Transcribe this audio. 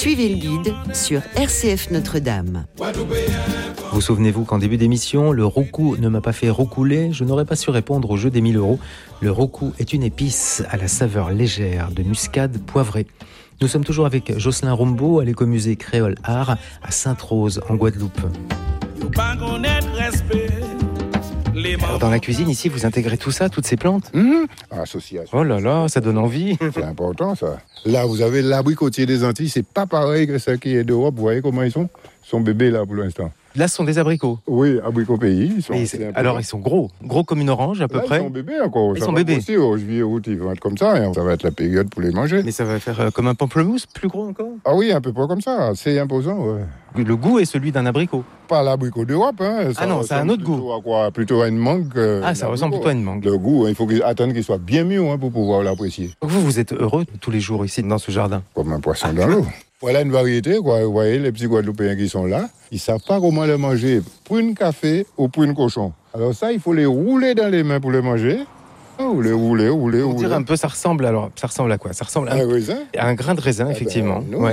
Suivez le guide sur RCF Notre-Dame. Vous souvenez-vous qu'en début d'émission, le roucou ne m'a pas fait roucouler, je n'aurais pas su répondre au jeu des 1000 €. Le roucou est une épice à la saveur légère de muscade poivrée. Nous sommes toujours avec Jocelyn Rombaud à l'écomusée Créole Art à Sainte-Rose en Guadeloupe. Alors dans la cuisine ici, vous intégrez tout ça, toutes ces plantes ? Association. Oh là là, ça donne envie. C'est important ça. Là, vous avez l'abricotier des Antilles, c'est pas pareil que ceux qui est d'Europe. Vous voyez comment ils sont bébés là pour l'instant. Là, ce sont des abricots. Oui, abricots pays. Alors, ils sont gros comme une orange à peu près. Ils sont bébés encore. Ils sont bébés. Aussi, au juillet, août, ils vont être comme ça. Et ça va être la période pour les manger. Mais ça va faire comme un pamplemousse, plus gros encore. Ah oui, un peu pas comme ça. C'est imposant, ouais. Le goût est celui d'un abricot. Pas l'abricot d'Europe, hein. Ah non, c'est un autre goût. Plutôt à une mangue. Ça ressemble plutôt à une mangue. Le goût, il faut attendre qu'il soit bien mûr pour pouvoir l'apprécier. Vous êtes heureux tous les jours ici dans ce jardin ? Comme un poisson dans l'eau. Voilà une variété, quoi. Vous voyez, les petits Guadeloupéens qui sont là, ils ne savent pas comment le manger, prune café ou prune cochon. Alors ça, il faut les rouler dans les mains pour les manger. Ou les rouler. Pour dire un peu, ça ressemble à quoi ? Ça ressemble à un grain de raisin, effectivement. Nous, ouais.